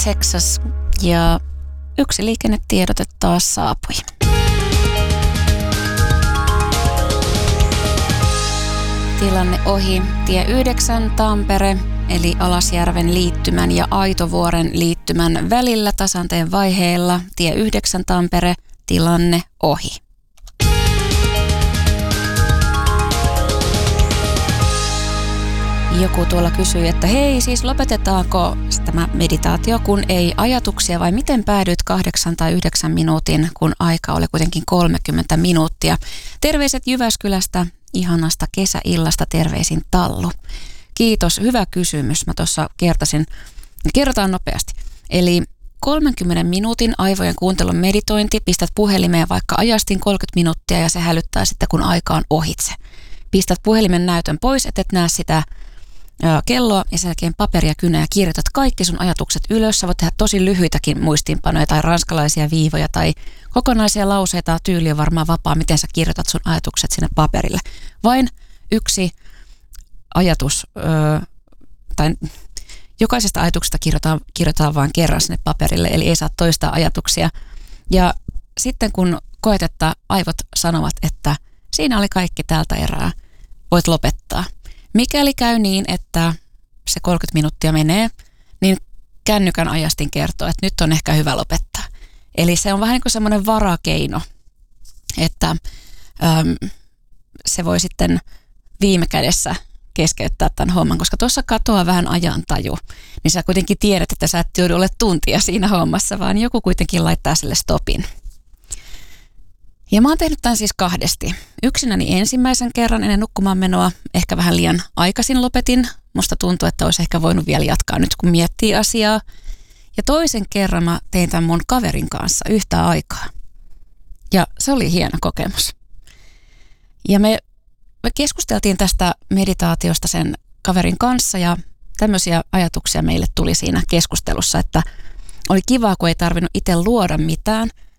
Texas ja yksi liikennetiedote taas saapui. Tilanne ohi. Tie 9 Tampere, eli Alasjärven liittymän ja Aitovuoren liittymän välillä tasanteen vaiheilla. Tie 9 Tampere, tilanne ohi. Joku tuolla kysyy, että hei, siis lopetetaanko tämä meditaatio, kun ei ajatuksia, vai miten päädyit 8 tai 9 minuutin, kun aika oli kuitenkin 30 minuuttia. Terveiset Jyväskylästä, ihanasta kesäillasta, terveisin Tallu. Kiitos, hyvä kysymys. Mä tuossa kerrotaan nopeasti. Eli 30 minuutin aivojen kuuntelun meditointi, pistät puhelimeen vaikka ajastin 30 minuuttia ja se hälyttää sitten, kun aika on ohitse. Pistät puhelimen näytön pois, et näe sitä kelloa ja sen jälkeen paperia kynä ja kirjoitat kaikki sun ajatukset ylös. Sä voit tehdä tosi lyhyitäkin muistiinpanoja tai ranskalaisia viivoja tai kokonaisia lauseita. Tyyli on varmaan vapaa, miten sä kirjoitat sun ajatukset sinne paperille. Vain yksi ajatus, tai jokaisesta ajatuksesta kirjoitetaan vain kerran sinne paperille, eli ei saa toistaa ajatuksia. Ja sitten kun koet, että aivot sanovat, että siinä oli kaikki tältä erää, voit lopettaa. Mikäli käy niin, että se 30 minuuttia menee, niin kännykän ajastin kertoo, että nyt on ehkä hyvä lopettaa. Eli se on vähän niin kuin semmoinen varakeino, että se voi sitten viime kädessä keskeyttää tämän homman, koska tuossa katoaa vähän ajantaju, niin sä kuitenkin tiedät, että sä et joudu ole tuntia siinä hommassa, vaan joku kuitenkin laittaa sille stopin. Ja mä oon tehnyt tämän siis kahdesti. Yksinäni ensimmäisen kerran ennen nukkumaan menoa, ehkä vähän liian aikaisin lopetin. Musta tuntuu, että olisi ehkä voinut vielä jatkaa nyt, kun miettii asiaa. Ja toisen kerran mä tein tämän mun kaverin kanssa yhtä aikaa. Ja se oli hieno kokemus. Ja me keskusteltiin tästä meditaatiosta sen kaverin kanssa ja tämmöisiä ajatuksia meille tuli siinä keskustelussa, että oli kivaa, kun ei tarvinnut itse luoda mitään,